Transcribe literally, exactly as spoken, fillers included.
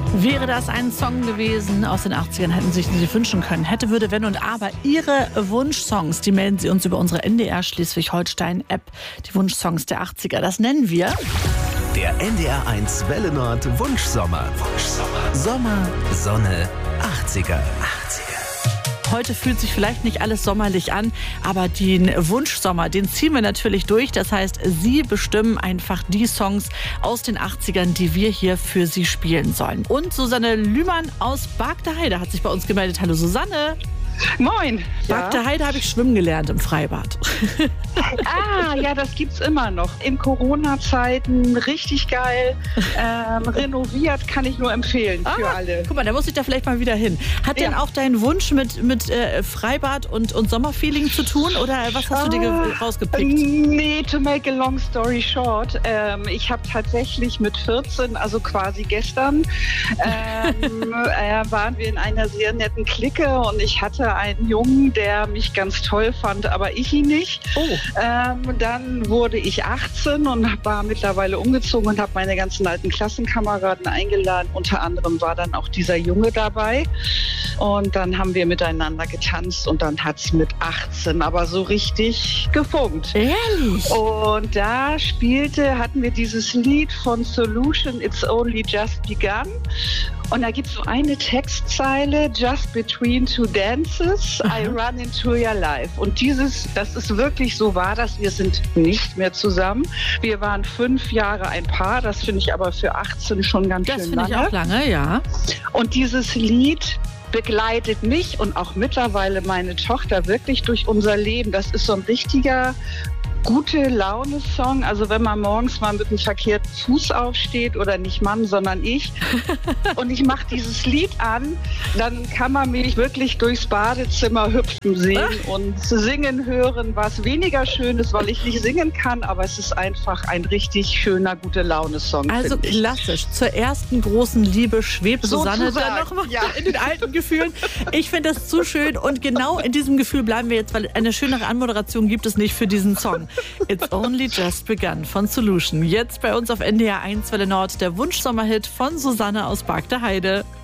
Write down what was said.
Wäre das ein Song gewesen aus den achtzigern, hätten Sie sich wünschen können. Hätte, würde, wenn und aber. Ihre Wunschsongs, die melden Sie uns über unsere N D R Schleswig-Holstein-App. Die Wunschsongs der achtziger, das nennen wir der N D R eins Welle Nord Wunschsommer. Wunschsommer. Sommer, Sonne, achtziger. achtziger. Heute fühlt sich vielleicht nicht alles sommerlich an, aber den Wunschsommer, den ziehen wir natürlich durch. Das heißt, Sie bestimmen einfach die Songs aus den achtzigern, die wir hier für Sie spielen sollen. Und Susanne Lühmann aus Bargteheide hat sich bei uns gemeldet. Hallo Susanne. Moin. Bargteheide ja. Habe ich schwimmen gelernt im Freibad. Ah, ja, das gibt's immer noch. In Corona-Zeiten richtig geil. Ähm, renoviert, kann ich nur empfehlen für ah, alle. Guck mal, da muss ich da vielleicht mal wieder hin. Hat ja. denn auch dein Wunsch mit, mit äh, Freibad und, und Sommerfeeling zu tun? Oder was hast ah, du dir rausgepickt? Nee, to make a long story short. Ähm, ich habe tatsächlich mit vierzehn, also quasi gestern, ähm, äh, waren wir in einer sehr netten Clique und ich hatte einen Jungen, der mich ganz toll fand, aber ich ihn nicht. Oh. Ähm, dann wurde ich achtzehn und war mittlerweile umgezogen und habe meine ganzen alten Klassenkameraden eingeladen. Unter anderem war dann auch dieser Junge dabei. Und dann haben wir miteinander getanzt und dann hat es mit achtzehn aber so richtig gefunkt. Ehrlich? Und da spielte, hatten wir dieses Lied von Solution, It's Only Just Begun. Und da gibt es so eine Textzeile, Just between two dances, Aha. I run into your life. Und dieses, das ist wirklich so wahr, dass wir sind nicht mehr zusammen. Wir waren fünf Jahre ein Paar, das finde ich aber für achtzehn schon ganz das schön lange. Das finde ich auch lange, ja. Und dieses Lied begleitet mich und auch mittlerweile meine Tochter wirklich durch unser Leben. Das ist so ein richtiger gute Laune-Song, also wenn man morgens mal mit dem verkehrten Fuß aufsteht oder nicht Mann, sondern ich und ich mache dieses Lied an, dann kann man mich wirklich durchs Badezimmer hüpfen sehen und singen hören, was weniger schön ist, weil ich nicht singen kann, aber es ist einfach ein richtig schöner, gute Laune-Song. Also klassisch, zur ersten großen Liebe schwebt so Susanne dann nochmal ja. in den alten Gefühlen. Ich finde das zu schön und genau in diesem Gefühl bleiben wir jetzt, weil eine schönere Anmoderation gibt es nicht für diesen Song. It's Only Just Begun von Solution. Jetzt bei uns auf N D R eins Welle Nord der Wunschsommerhit von Susanne aus Bargteheide.